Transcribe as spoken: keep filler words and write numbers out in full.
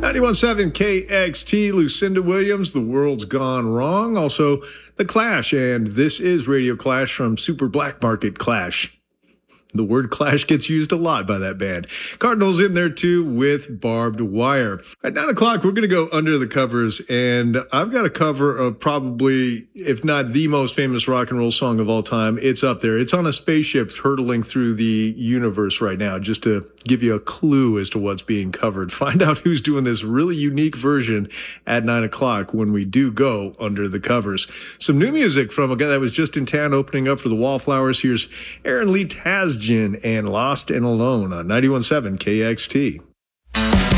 ninety-one point seven K X T, Lucinda Williams, The World's Gone Wrong. Also, The Clash, and this is Radio Clash from Super Black Market Clash. The word clash gets used a lot by that band. Cardinals in there too with Barbed Wire. At nine o'clock, we're going to go under the covers, and I've got a cover of probably, if not the most famous rock and roll song of all time. It's up there. It's on a spaceship hurtling through the universe right now, just to give you a clue as to what's being covered. Find out who's doing this really unique version at nine o'clock when we do go under the covers. Some new music from a guy that was just in town opening up for the Wallflowers. Here's Aaron Lee Tasjan and Lost and Alone on ninety-one point seven K X T.